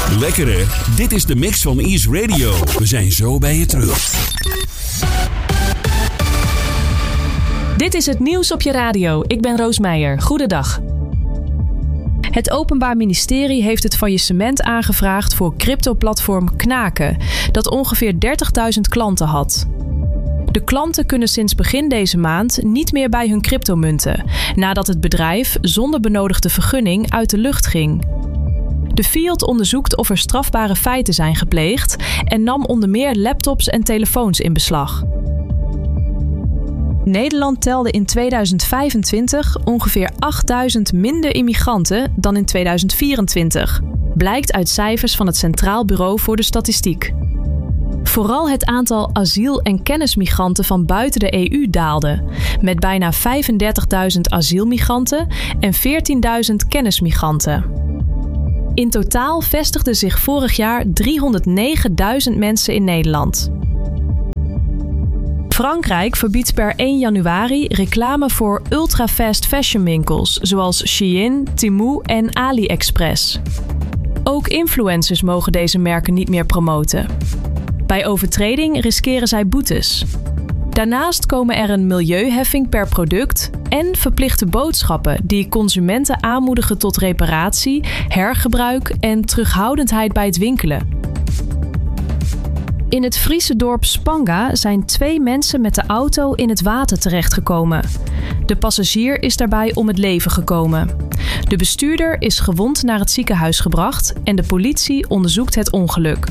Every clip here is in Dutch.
Lekker hè? Dit is de mix van Ease Radio. We zijn zo bij je terug. Dit is het nieuws op je radio. Ik ben Roos Meijer. Goedendag. Het Openbaar Ministerie heeft het faillissement aangevraagd voor cryptoplatform Knaken, dat ongeveer 30.000 klanten had. De klanten kunnen sinds begin deze maand niet meer bij hun cryptomunten, nadat het bedrijf zonder benodigde vergunning uit de lucht ging. De Fiat onderzoekt of er strafbare feiten zijn gepleegd en nam onder meer laptops en telefoons in beslag. Nederland telde in 2025 ongeveer 8.000 minder immigranten dan in 2024, blijkt uit cijfers van het Centraal Bureau voor de Statistiek. Vooral het aantal asiel- en kennismigranten van buiten de EU daalde, met bijna 35.000 asielmigranten en 14.000 kennismigranten. In totaal vestigden zich vorig jaar 309.000 mensen in Nederland. Frankrijk verbiedt per 1 januari reclame voor ultra-fast fashion winkels zoals Shein, Temu en AliExpress. Ook influencers mogen deze merken niet meer promoten. Bij overtreding riskeren zij boetes. Daarnaast komen er een milieuheffing per product en verplichte boodschappen die consumenten aanmoedigen tot reparatie, hergebruik en terughoudendheid bij het winkelen. In het Friese dorp Spanga zijn 2 mensen met de auto in het water terechtgekomen. De passagier is daarbij om het leven gekomen. De bestuurder is gewond naar het ziekenhuis gebracht en de politie onderzoekt het ongeluk.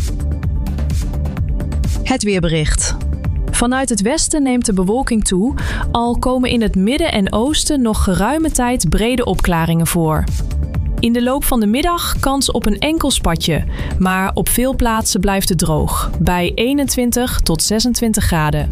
Het weerbericht. Vanuit het westen neemt de bewolking toe, al komen in het midden en oosten nog geruime tijd brede opklaringen voor. In de loop van de middag kans op een enkel spatje, maar op veel plaatsen blijft het droog, bij 21 tot 26 graden.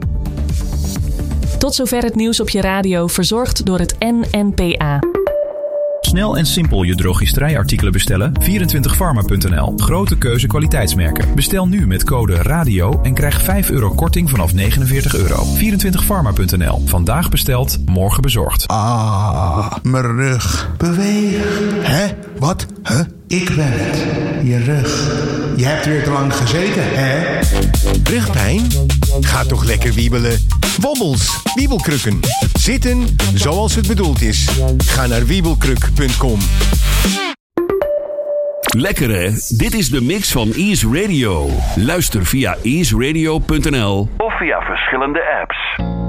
Tot zover het nieuws op je radio, verzorgd door het NNPA. Snel en simpel je drogisterij-artikelen bestellen? 24pharma.nl. Grote keuze kwaliteitsmerken. Bestel nu met code RADIO en krijg €5 korting vanaf €49. 24pharma.nl. Vandaag besteld, morgen bezorgd. Ah, mijn rug. Beweeg. Hè? Wat? Huh? Ik ben het. Je rug. Je hebt weer te lang gezeten, hè? Rugpijn? Ga toch lekker wiebelen. Wobbels, wiebelkrukken. Zitten zoals het bedoeld is. Ga naar wiebelkruk.com. Lekker hè? Dit is de mix van Ease Radio. Luister via easeradio.nl of via verschillende apps.